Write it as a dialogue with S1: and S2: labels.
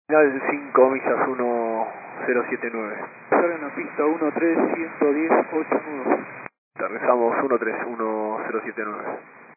S1: Final 5 millas 1079.
S2: Sale en la pista 13110, 8 nudos.
S1: Aterrizamos 1311079.